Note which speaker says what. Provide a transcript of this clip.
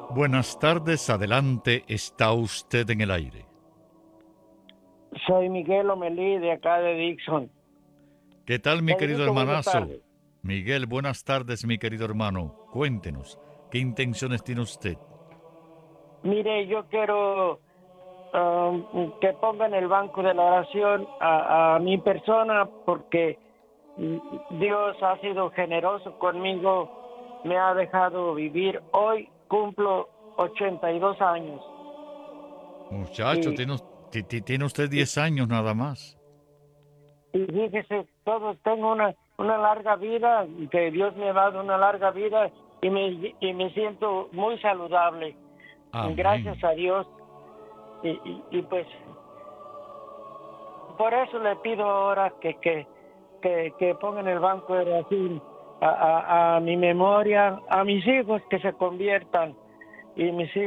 Speaker 1: Buenas tardes, adelante, está usted en el aire.
Speaker 2: Soy Miguel Omelí de acá de Dixon.
Speaker 1: ¿Qué tal, mi querido
Speaker 2: Pedrito, buenas
Speaker 1: hermanazo?
Speaker 2: tardes.
Speaker 1: Miguel, buenas tardes, mi querido hermano. Cuéntenos, ¿qué intenciones tiene usted?
Speaker 2: Mire, yo quiero que ponga en el banco de la oración a mi persona porque Dios ha sido generoso conmigo, me ha dejado vivir. Hoy cumplo 82 años
Speaker 1: Muchacho,
Speaker 2: y,
Speaker 1: tiene usted
Speaker 2: y,
Speaker 1: 10 años nada más.
Speaker 2: y fíjese, todos tengo una larga vida, que Dios me ha dado una larga vida y me siento muy saludable. Gracias
Speaker 1: Amén.
Speaker 2: a Dios. Y pues por eso le pido ahora que pongan el banco de oración a mi memoria, a mis hijos que se conviertan y mis hijos